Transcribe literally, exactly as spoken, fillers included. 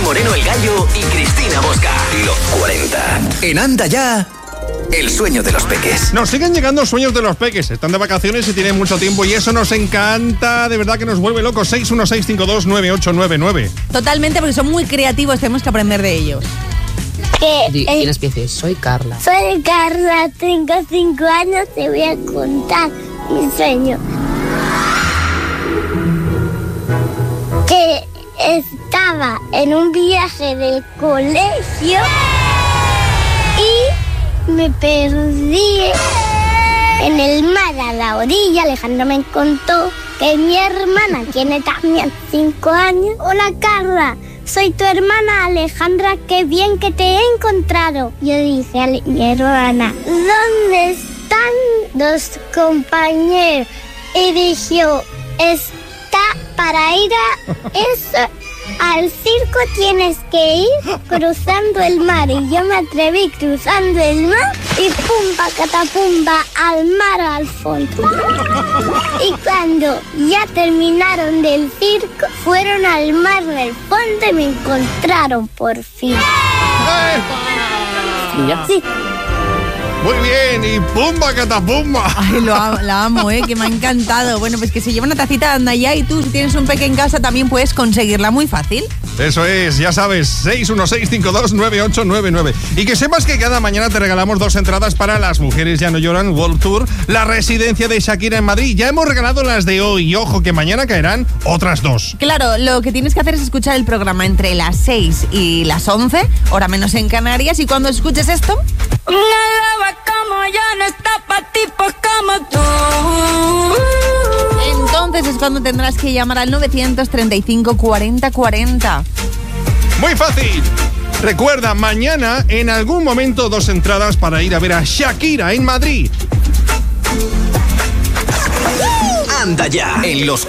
Moreno el Gallo y Cristina Bosca. Los cuarenta. En Anda Ya, el sueño de los peques. Nos siguen llegando sueños de los peques. Están de vacaciones y tienen mucho tiempo y eso nos encanta. De verdad que nos vuelve locos. seis uno seis cinco dos nueve ocho nueve nueve. Totalmente, porque son muy creativos. Tenemos que aprender de ellos. Que, Di- eh, ¿Quién es? Soy Carla. soy Carla, tengo cinco años, te voy a contar mi sueño. Que estaba en un viaje del colegio y me perdí en el mar a la orilla. Alejandro me contó que mi hermana tiene también cinco años. Hola Carla, soy tu hermana Alejandra, qué bien que te he encontrado. Yo dije a mi hermana, ¿dónde están los compañeros? Y dijo, está para ir a eso. Al circo tienes que ir cruzando el mar. Y yo me atreví cruzando el mar y pumba, catapumba, al mar al fondo. Y cuando ya terminaron del circo, fueron al mar del fondo y me encontraron por fin. Y ya. Sí. Muy bien, y pumba catapumba. Ay, lo amo, la amo, ¿eh? Que me ha encantado. Bueno, pues que se lleva una tacita de Anda Ya y tú, si tienes un peque en casa, también puedes conseguirla muy fácil. Eso es, ya sabes, seis uno seis cinco dos nueve ocho nueve nueve. Y que sepas que cada mañana te regalamos dos entradas para Las Mujeres Ya No Lloran World Tour, la residencia de Shakira en Madrid. Ya hemos regalado las de hoy y ojo que mañana caerán otras dos. Claro, lo que tienes que hacer es escuchar el programa entre las seis y las once, hora menos en Canarias, y cuando escuches esto... Una loba como yo no está pa' tipos como tú. Entonces es cuando tendrás que llamar al novecientos treinta y cinco cuarenta cuarenta. Muy fácil. Recuerda, mañana en algún momento dos entradas para ir a ver a Shakira en Madrid. Anda Ya, en los